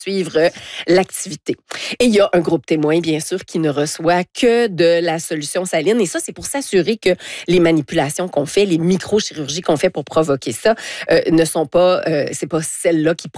suivre l'activité. Et il y a un groupe témoin, bien sûr, qui ne reçoit que de la solution saline. Et ça, c'est pour s'assurer que les manipulations qu'on fait, les microchirurgies qu'on fait pour provoquer ça, ne sont pas, c'est pas celles-là qui